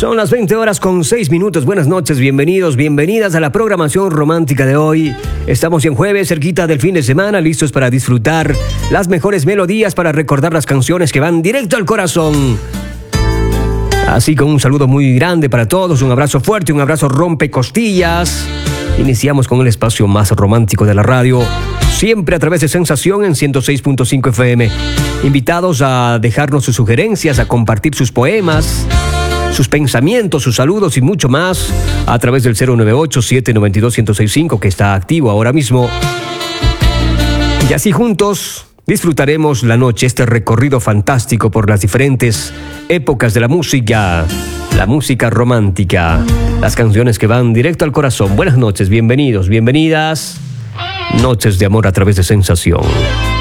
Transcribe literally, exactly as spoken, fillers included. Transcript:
Son las veinte horas con seis minutos. Buenas noches, bienvenidos, bienvenidas a la programación romántica de hoy. Estamos en jueves, cerquita del fin de semana, listos para disfrutar las mejores melodías, para recordar las canciones que van directo al corazón. Así que un saludo muy grande para todos, un abrazo fuerte, un abrazo rompecostillas. Iniciamos con el espacio más romántico de la radio, siempre a través de Sensación en ciento seis punto cinco F M. Invitados a dejarnos sus sugerencias, a compartir sus poemas, sus pensamientos, sus saludos y mucho más a través del cero nueve ocho, siete nueve dos, uno cero seis cinco, que está activo ahora mismo. Y así juntos disfrutaremos la noche, este recorrido fantástico por las diferentes épocas de la música, la música romántica, las canciones que van directo al corazón. Buenas noches, bienvenidos, bienvenidas. Noches de amor a través de Sensación.